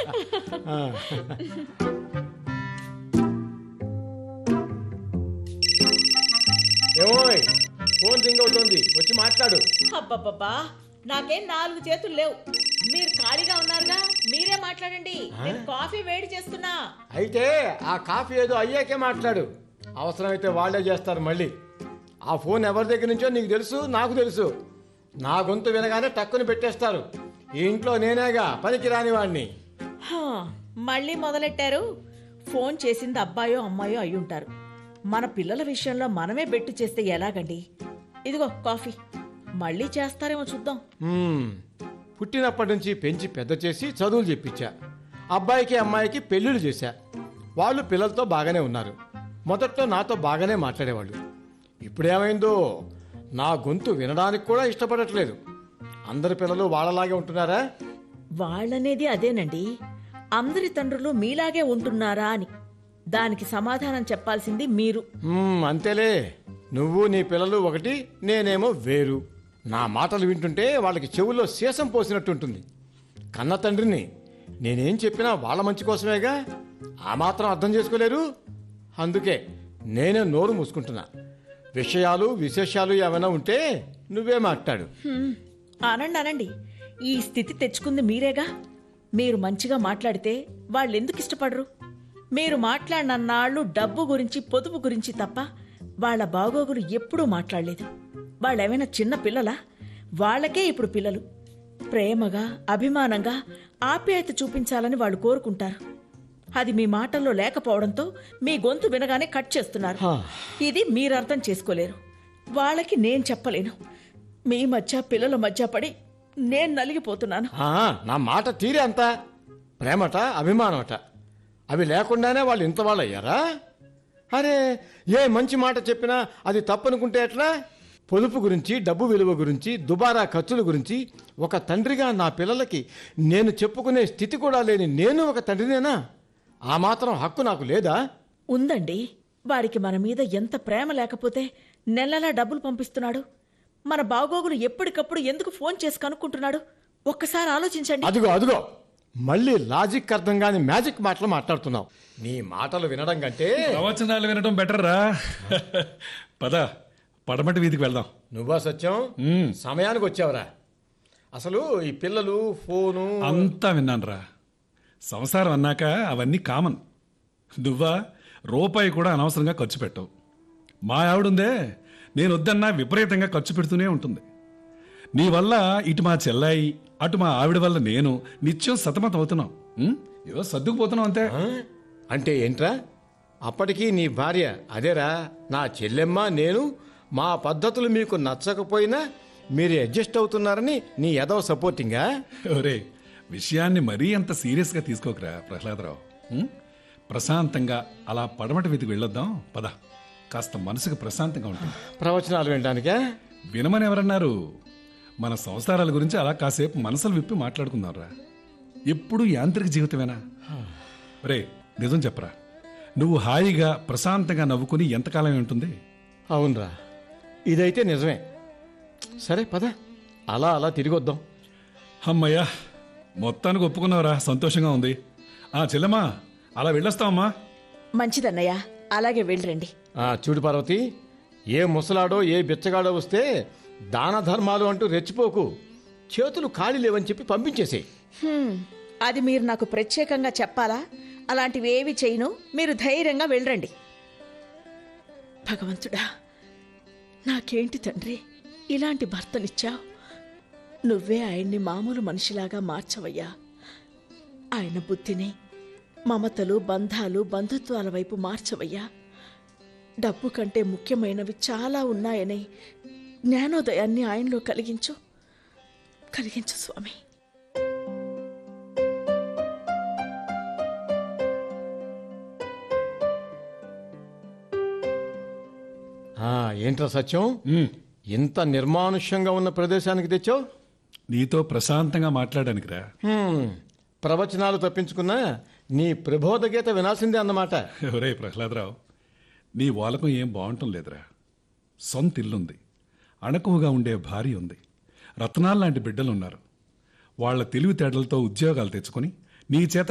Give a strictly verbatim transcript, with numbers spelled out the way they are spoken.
ఏమోయ్, phone ring అవుతోంది, వచ్చి మాట్లాడు. అబ్బబ్బబ్బా, నాకేం నాలుగు చేతులు లేవు. మీరు ఖాళీగా ఉన్నారుగా, మీరే మాట్లాడండి. నేను కాఫీ వేడి చేస్తున్నా. అయితే ఆ కాఫీ ఏదో అయ్యాకే మాట్లాడు. అవసరమైతే వాళ్లే చేస్తారు మళ్ళీ. ఆ ఫోన్ ఎవరి దగ్గర నుంచో నీకు తెలుసు, నాకు తెలుసు. నా గొంతు వినగానే టక్కుని పెట్టేస్తారు. ఈ ఇంట్లో నేనేగా పనికి రాని వాడిని. హా, మళ్ళీ మొదలెట్టారు. ఫోన్ చేసింది అబ్బాయో అమ్మాయో అయ్యుంటారు. మన పిల్లల విషయంలో మనమే బెట్టు చేస్తే ఎలాగండి? ఇదిగో కాఫీ. మళ్ళీ చేస్తారేమో చూద్దాం. మ్మ్. పుట్టినప్పటి నుంచి పెంచి పెద్ద చేసి చదువులు చెప్పించా. అబ్బాయికి అమ్మాయికి పెళ్ళిళ్ళు చేశా. వాళ్ళు పిల్లలతో బాగానే ఉన్నారు. మొదట్లో నాతో బాగానే మాట్లాడేవాళ్ళు. ఇప్పుడేమైందో, నా గొంతు వినడానికి కూడా ఇష్టపడట్లేదు. అందరి పిల్లలు వాళ్ళలాగే ఉంటున్నారా? వాళ్ళనేది అదేనండి. అందరి తండ్రులు మీలాగే ఉంటున్నారా అని. దానికి సమాధానం చెప్పాల్సింది మీరు. మ్మ్, అంతేలే. నువ్వు నీ పిల్లలు ఒకటి, నేనేమో వేరు. నా మాటలు వింటుంటే వాళ్ళకి చెవుల్లో సీసం పోసినట్టుంటుంది. కన్న తండ్రిని నేనేం చెప్పినా వాళ్ళ మంచి కోసమేగా. ఆ మాత్రం అర్థం చేసుకోలేరు. అందుకే నేనే నోరు మూసుకుంటున్నా. విషయాలు విశేషాలు ఏమైనా ఉంటే నువ్వే మాట్లాడు. హ్మ్, అనండి అనండి. ఈ స్థితి తెచ్చుకుంది మీరేగా. మీరు మంచిగా మాట్లాడితే వాళ్ళు ఎందుకు ఇష్టపడరు? మీరు మాట్లాడినన్నాళ్ళు డబ్బు గురించి పొదుపు గురించి తప్ప వాళ్ళ బాగోగులు ఎప్పుడూ మాట్లాడలేదు. వాళ్ళేమైనా చిన్న పిల్లలా? వాళ్ళకే ఇప్పుడు పిల్లలు. ప్రేమగా అభిమానంగా ఆప్యాయత చూపించాలని వాళ్ళు కోరుకుంటారు. అది మీ మాటల్లో లేకపోవడంతో మీ గొంతు వినగానే కట్ చేస్తున్నారు. ఇది మీరు అర్థం చేసుకోలేరు. వాళ్ళకి నేను చెప్పలేను. మీ మధ్య పిల్లల మధ్య పడి నేను నలిగిపోతున్నాను. ఆ, నా మాట తీరే అంతా. ప్రేమట అభిమానమట అవి లేకుండానే వాళ్ళు ఇంత వాళ్ళు అయ్యారా? అరే, ఏ మంచి మాట చెప్పినా అది తప్పనుకుంటే ఎట్లా? పొదుపు గురించి, డబ్బు విలువ గురించి, దుబారా ఖర్చుల గురించి ఒక తండ్రిగా నా పిల్లలకి నేను చెప్పుకునే స్థితి కూడా లేని నేను ఒక తండ్రినేనా? ఆ మాత్రం హక్కు నాకు లేదా? ఉందండి. వాడికి మన మీద ఎంత ప్రేమ లేకపోతే నెలలా డబ్బులు పంపిస్తున్నాడు? మన బాగోగులు ఎప్పటికప్పుడు ఎందుకు ఫోన్ చేసి కనుక్కుంటున్నాడు? ఒక్కసారి ఆలోచించండి. అదిగో అదిగో, మళ్ళీ లాజిక్ అర్థం కాని మ్యాజిక్ మాటలు మాట్లాడుతున్నావు. నీ మాటలు వినడం కంటే ప్రవచనాలు వినడం బెటర్ రా. పద, పడమటి వీధికి వెళ్దాం. నువ్వా సత్యం? సమయానికి వచ్చావురా. అసలు ఈ పిల్లలు ఫోను అంతా విన్నాను రా. సంసారం అన్నాక అవన్నీ కామన్. నువ్వా రూపాయి కూడా అనవసరంగా ఖర్చు పెట్టవు. మా ఆవిడుందే, నేను వద్దన్నా విపరీతంగా ఖర్చు పెడుతూనే ఉంటుంది. నీ వల్ల ఇటు మా చెల్లాయి, అటు మా ఆవిడ వల్ల నేను నిత్యం సతమతం అవుతున్నాం. ఉం? ఏదో సర్దుకుపోతున్నాం అంతే. ఆ? అంటే ఏంట్రా? అప్పటికీ నీ భార్య అదేరా, నా చెల్లెమ్మ నేను మా పద్ధతులు మీకు నచ్చకపోయినా మీరు అడ్జస్ట్ అవుతున్నారని నీ ఎదవ సపోర్టింగా? ఒరే, విషయాన్ని మరీ అంత సీరియస్గా తీసుకోకరా ప్రహ్లాదరావు. ఉం? ప్రశాంతంగా అలా పడమటి వీధికి వెళ్ళొద్దాం. పద, కాస్త మనసుకు ప్రశాంతంగా ఉంటుంది. ప్రవచనాలు వినడానికా? వినమని ఎవరన్నారు? మన సంసారాల గురించి అలా కాసేపు మనసులు విప్పి మాట్లాడుకుందాం రా. ఎప్పుడు యాంత్రిక జీవితమేనా? రే, నిజం చెప్పరా, నువ్వు హాయిగా ప్రశాంతంగా నవ్వుకుని ఎంతకాలం ఉంటుంది? అవునరా, ఇదైతే నిజమే. సరే పద, అలా అలా తిరిగి వద్దాం. అమ్మయ్యా, మొత్తానికి ఒప్పుకున్నావురా, సంతోషంగా ఉంది. ఆ చెల్లెమ్మా, అలా వెళ్ళొస్తావమ్మా. మంచిదన్నయ్య, అలాగే వెళ్ళరండి. ఆ, చూడు పార్వతి, ఏ ముసలాడో ఏ బిచ్చగాడో వస్తే దాన ధర్మాలు అంటూ రెచ్చిపోకు. చేతులు ఖాళీ లేవని చెప్పి పంపించేసేయ్. హ్మ్, అది మీరు నాకు ప్రత్యేకంగా చెప్పాలా? అలాంటివి ఏవి చేయను. మీరు ధైర్యంగా వెళ్ళండి. భగవంతుడా, నాకేంటి తండ్రి ఇలాంటి భర్తనిచ్చావు? నువ్వే ఆయన్ని మామూలు మనిషిలాగా మార్చవయ్యా. ఆయన బుద్ధిని, మమతలు, బంధాలు, బంధుత్వాల వైపు మార్చవయ్యా. డబ్బు కంటే ముఖ్యమైనవి చాలా ఉన్నాయని జ్ఞానోదయాన్ని ఆయనలో కలిగించు కలిగించు స్వామి. ఏంట్రా సత్యం, ఉమ్, ఇంత నిర్మానుష్యంగా ఉన్న ప్రదేశానికి తెచ్చావు? నీతో ప్రశాంతంగా మాట్లాడడానికి రా. హ్మ్, ప్రవచనాలు తప్పించుకున్నా నీ ప్రబోధ గీత వినాల్సిందే అన్నమాట. ఒరే ప్రహ్లాదరావు, నీ వాలకం ఏం బాగుంటం లేదురా. సొంత ఇల్లుంది, అణకువగా ఉండే భార్య ఉంది, రత్నాల్లాంటి బిడ్డలున్నారు. వాళ్ల తెలివితేటలతో ఉద్యోగాలు తెచ్చుకొని నీ చేత